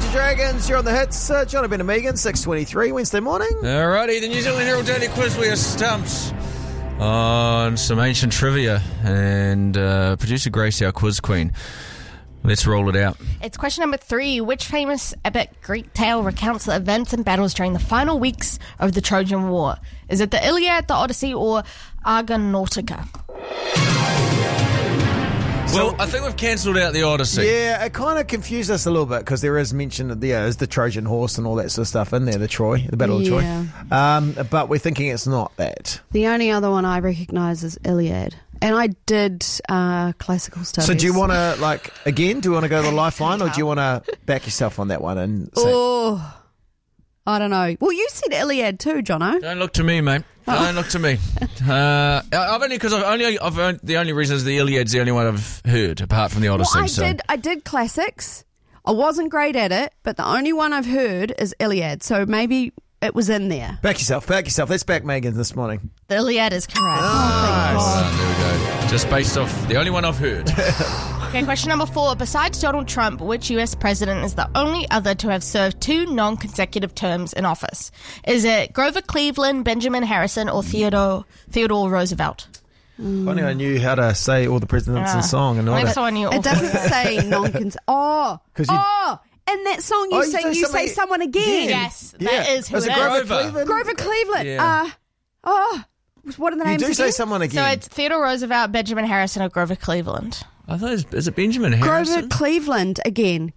Imagine Dragons, you're on the hits. John Ben and Megan, 6:23 Wednesday morning. Alrighty, the New Zealand Herald Daily Quiz. We are stumped on some ancient trivia, and producer Grace, our quiz queen. Let's roll it out. It's question number 3. Which famous epic Greek tale recounts the events and battles during the final weeks of the Trojan War? Is it the Iliad, the Odyssey, or Argonautica? Well, I think we've cancelled out the Odyssey. Yeah, it kind of confused us a little bit because there is mention of is the Trojan horse and all that sort of stuff in there, the Battle of Troy. But we're thinking it's not that. The only other one I recognise is Iliad. And I did classical studies. So do you want to, again, do you want to go to the lifeline or do you want to back yourself on that one? And say, I don't know. Well, you said Iliad too, Jono. Don't look to me, mate. Don't look to me. The only reason is the Iliad's the only one I've heard, apart from the Odyssey. Well, I did classics. I wasn't great at it, but the only one I've heard is Iliad. So maybe it was in there. Back yourself. Let's back Megan this morning. The Iliad is correct. Nice. There we go. Just based off the only one I've heard. Okay, question number 4. Besides Donald Trump, which US president is the only other to have served 2 non-consecutive terms in office? Is it Grover Cleveland, Benjamin Harrison, or Theodore Roosevelt? Funny, I knew how to say all the presidents in song and all that. It doesn't say non-consecutive. In that song you say someone again. Yes, that is who it is. Grover Cleveland. Yeah. What are the names You do again? say someone again. So it's Theodore Roosevelt, Benjamin Harrison, or Grover Cleveland. I thought is it Benjamin Harrison? Grover Cleveland again.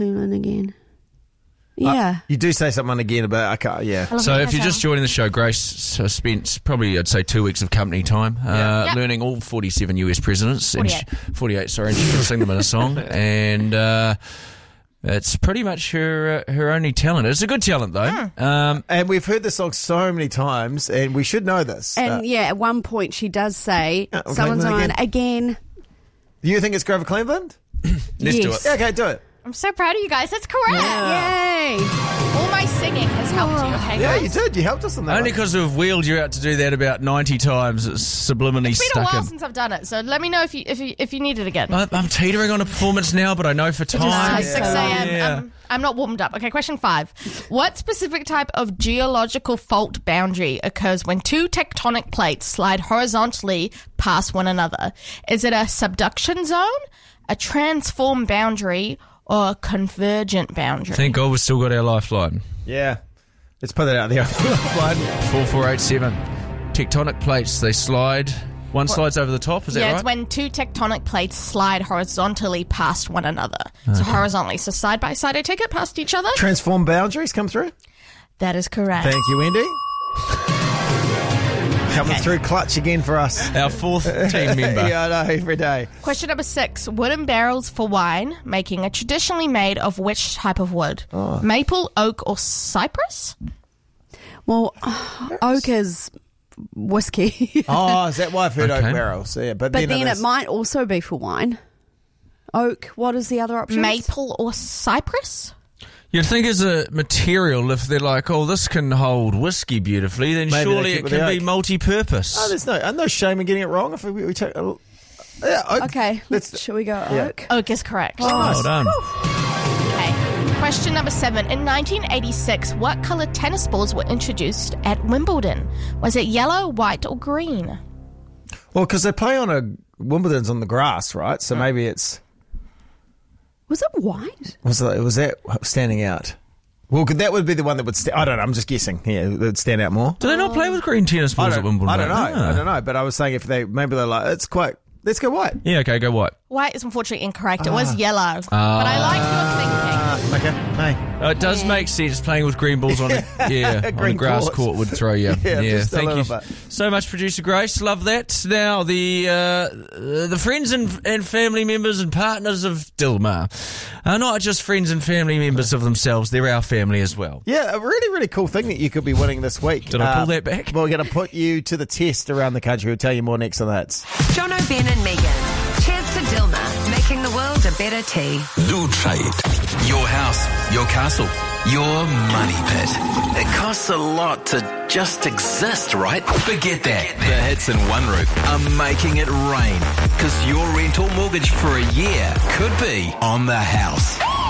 Yeah. You do say someone again, but I can't, yeah. So if you're just joining the show, Grace spent probably, I'd say, 2 weeks of company time learning all 47 US presidents. 48, sorry, and she can sing them in a song. And it's pretty much her only talent. It's a good talent, though. And we've heard the song so many times, and we should know this. And at one point she does say, someone's on again. Do you think it's Grover Cleveland? Let's do it. Yeah, okay, do it. I'm so proud of you guys. That's correct. Yay. All my singing has helped you, okay, Yeah, guys? you did. You helped us on that. Only because we've wheeled you out to do that about 90 times. It's subliminally It's been a stuck while in. since I've done it, so let me know if you need it again. I'm teetering on a performance now, but I know for time. It's 6 a.m. I'm not warmed up. Okay, question 5. What specific type of geological fault boundary occurs when 2 tectonic plates slide horizontally past one another? Is it a subduction zone, a transform boundary, or a convergent boundary? Thank God we've still got our lifeline. Yeah. Let's put that out there. 4487. Tectonic plates, they slide. One slides over the top, is that right? Yeah, it's when 2 tectonic plates slide horizontally past one another. So horizontally. So side by side, I take it past each other? Transform boundaries come through. That is correct. Thank you, Wendy. Coming through clutch again for us. Our 4th team member. Yeah, I know, every day. Question number 6. Wooden barrels for wine making are traditionally made of which type of wood? Maple, oak, or cypress? Well, oak is whiskey. Oh, is that why I've heard Okay. oak barrels? Yeah, but But then there's- it might also be for wine. Oak, what is the other option? Maple or cypress? You'd think as a material, if they're like, oh, this can hold whiskey beautifully, then Maybe surely they it keep with can the be oak. multi-purpose. Oh, there's no shame in getting it wrong if we take a oak. Okay, shall we go oak? Oak is correct. Well done. Okay. Question number 7. In 1986, what coloured tennis balls were introduced at Wimbledon? Was it yellow, white, or green? Well, because they play on Wimbledon's on the grass, right? So maybe it's... Was it white? Was that standing out? Well, that would be the one that would... I don't know, I'm just guessing. Yeah, it would stand out more. Do they not play with green tennis balls at Wimbledon? I don't know. Ah. I don't know. But I was saying if maybe they're like, it's quite... Let's go white. Yeah, okay, go white. White is unfortunately incorrect. It was yellow. But I like your thinking. Okay, hey. It does make sense playing with green balls on a Green grass court. court would throw you. Yeah, just a thank you little bit. so much, Producer Grace. Love that. Now, the friends and family members and partners of Dilmah are not just friends and family members of themselves, they're our family as well. Yeah, a really, really cool thing that you could be winning this week. Did I pull that back? We're going to put you to the test around the country. We'll tell you more next on the Hits. Jono, Ben and Megan. Cheers to Dilmah, making the world a better tea. Lube Trade. Your house, your castle, your money pit. It costs a lot to just exist, right? Forget that. The Hits and One Roof are making it rain. Because your rental mortgage for a year could be on the house.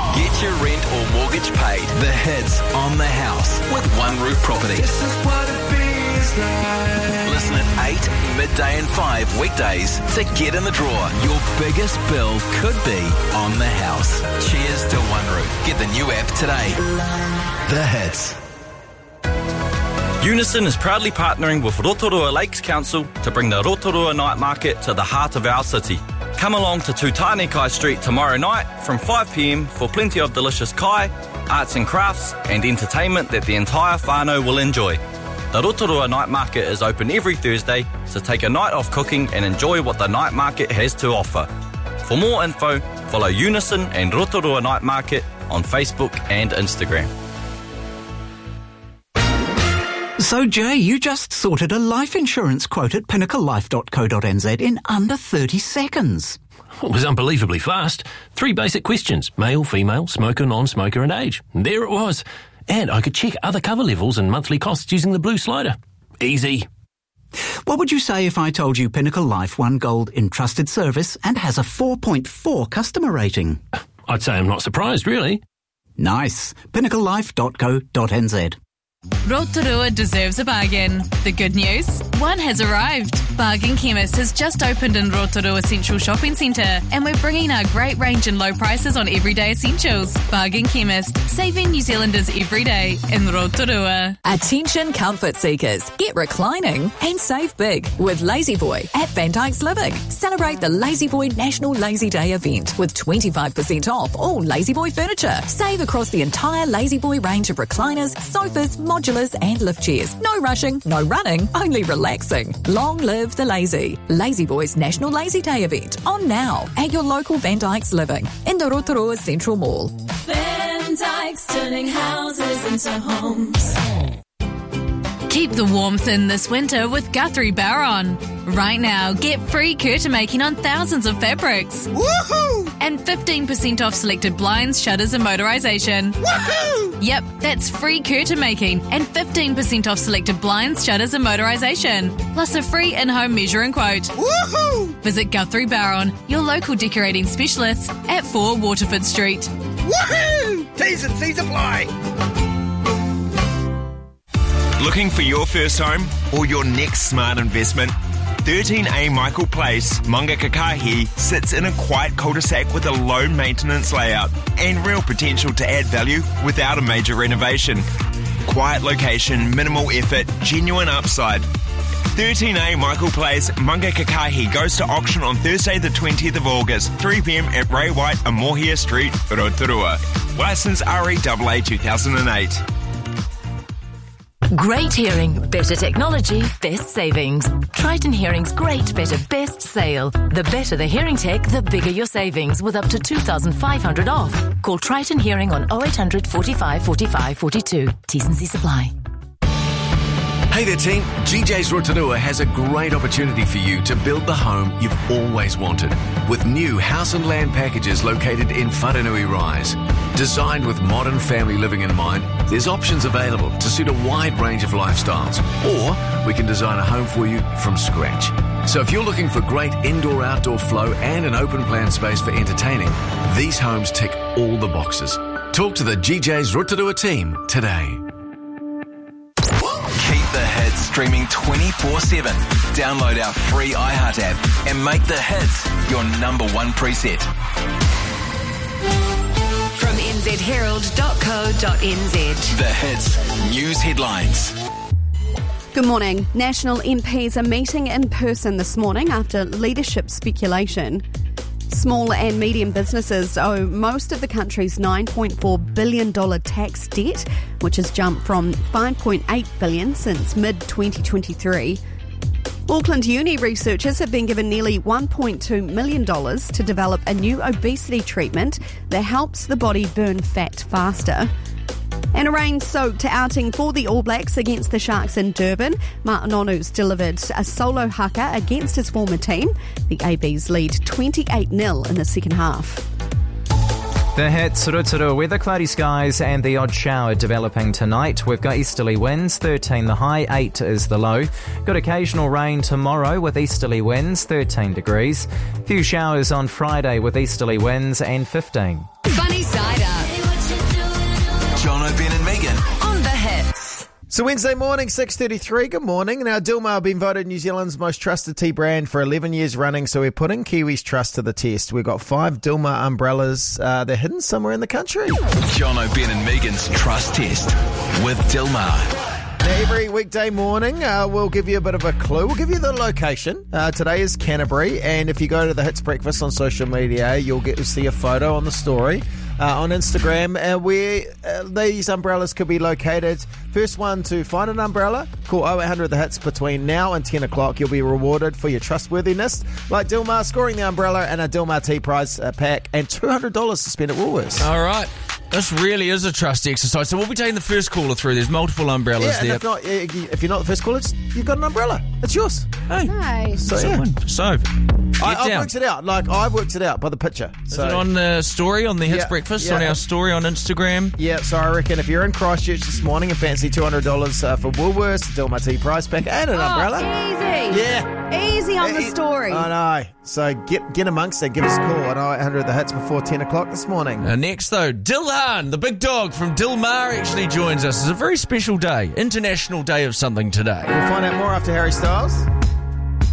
Get your rent or mortgage paid. The hits on the house with One Roof Property. This is what it feels like. Listen at 8, midday and 5 weekdays to get in the draw. Your biggest bill could be on the house. Cheers to One Roof. Get the new app today. The hits. Unison is proudly partnering with Rotorua Lakes Council to bring the Rotorua Night Market to the heart of our city. Come along to Tutani Kai Street tomorrow night from 5 p.m. for plenty of delicious kai, arts and crafts and entertainment that the entire whānau will enjoy. The Rotorua Night Market is open every Thursday, so take a night off cooking and enjoy what the night market has to offer. For more info, follow Unison and Rotorua Night Market on Facebook and Instagram. So, Jay, you just sorted a life insurance quote at pinnaclelife.co.nz in under 30 seconds. It was unbelievably fast. 3 basic questions: male, female, smoker, non-smoker and age. And there it was. And I could check other cover levels and monthly costs using the blue slider. Easy. What would you say if I told you Pinnacle Life won gold in trusted service and has a 4.4 customer rating? I'd say I'm not surprised, really. Nice. pinnaclelife.co.nz. Rotorua deserves a bargain. The good news? One has arrived. Bargain Chemist has just opened in Rotorua Central Shopping Centre, and we're bringing our great range and low prices on everyday essentials. Bargain Chemist, saving New Zealanders every day in Rotorua. Attention comfort seekers. Get reclining and save big with Lazy Boy at Van Dyke's Living. Celebrate the Lazy Boy National Lazy Day event with 25% off all Lazy Boy furniture. Save across the entire Lazy Boy range of recliners, sofas, modulars and lift chairs. No rushing, no running, only relaxing. Long live the lazy. Lazy Boy's National Lazy Day event on now at your local Van Dyke's Living in the Rotorua Central Mall. Van Dyke's, turning houses into homes. Keep the warmth in this winter with Guthrie Barron. Right now, get free curtain making on thousands of fabrics. Woohoo! And 15% off selected blinds, shutters and motorisation. Woohoo! Yep, that's free curtain making and 15% off selected blinds, shutters and motorisation. Plus a free in-home measure and quote. Woohoo! Visit Guthrie Barron, your local decorating specialist at 4 Waterford Street. Woohoo! T's and C's apply. Looking for your first home or your next smart investment? 13A Michael Place, Mangakakahi, sits in a quiet cul-de-sac with a low maintenance layout and real potential to add value without a major renovation. Quiet location, minimal effort, genuine upside. 13A Michael Place, Mangakakahi goes to auction on Thursday the 20th of August, 3 p.m. at Ray White, Amohia Street, Rotorua. Licence REAA 2008. Great hearing, better technology, best savings. Triton Hearing's Great Better Best Sale. The better the hearing tech, the bigger your savings with up to $2,500 off. Call Triton Hearing on 0800 45 45 42. T&C Supply. Hey there team, GJ's Rotorua has a great opportunity for you to build the home you've always wanted with new house and land packages located in Whanganui Rise. Designed with modern family living in mind, there's options available to suit a wide range of lifestyles, or we can design a home for you from scratch. So if you're looking for great indoor-outdoor flow and an open plan space for entertaining, these homes tick all the boxes. Talk to the GJ's Rotorua team today. Keep the hits streaming 24/7. Download our free iHeart app and make the hits your number one preset. From nzherald.co.nz. The hits news headlines. Good morning. National MPs are meeting in person this morning after leadership speculation. Small and medium businesses owe most of the country's $9.4 billion tax debt, which has jumped from $5.8 billion since mid-2023. Auckland Uni researchers have been given nearly $1.2 million to develop a new obesity treatment that helps the body burn fat faster. And a rain-soaked outing for the All Blacks against the Sharks in Durban. Martin Onu's delivered a solo haka against his former team. The ABs lead 28-0 in the second half. The hits, Rotorua weather, cloudy skies and the odd shower developing tonight. We've got easterly winds, 13 the high, 8 is the low. Got occasional rain tomorrow with easterly winds, 13 degrees. Few showers on Friday with easterly winds and 15. Funny Side Up. Jono, Ben and Megan. On the Hits. So Wednesday morning, 6:33. Good morning. Now, Dilmah have been voted New Zealand's most trusted tea brand for 11 years running, so we're putting Kiwis' trust to the test. We've got 5 Dilmah umbrellas. They're hidden somewhere in the country. Jono, Ben and Megan's Trust Test with Dilmah. Now, every weekday morning, we'll give you a bit of a clue. We'll give you the location. Today is Canterbury, and if you go to the Hits Breakfast on social media, you'll get to see a photo on the story on Instagram where these umbrellas could be located. First one to find an umbrella, call 0800 The Hits between now and 10 o'clock. You'll be rewarded for your trustworthiness, like Dilmah scoring the umbrella and a Dilmah tea prize pack and $200 to spend at Woolworths. All right. This really is a trust exercise. So we'll be taking the first caller through. There's multiple umbrellas there. If you're not the first caller, you've got an umbrella. It's yours. Hey. Nice. So, yeah. I've down. worked it out. I've worked it out by the picture. Is it on the story, on the Hits Breakfast, on our story on Instagram? Yeah, so I reckon if you're in Christchurch this morning and fancy $200 for Woolworths, Dilmah tea prize pack and an umbrella. Easy. Yeah. Easy on the story. I know. So get amongst it. Give us a call at 0800 The Hits before 10 o'clock this morning. Next, though, Dilhan, the big dog from Dilmah, actually joins us. It's a very special day. International Day of something today. We'll find out more after Harry Styles.